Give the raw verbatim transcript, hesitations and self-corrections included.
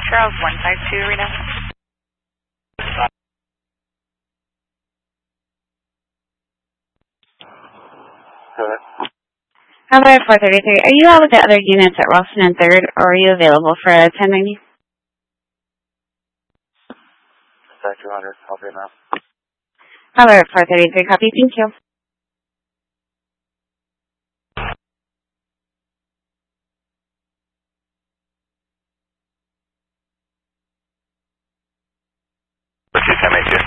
Charles one five two, Reno. Hello, four thirty-three. Are you out with the other units at Ralston and third, or are you available for a ten ninety? two hundred, I'll be now. Hello, four thirty-three. Copy. Thank you. two ten eight two.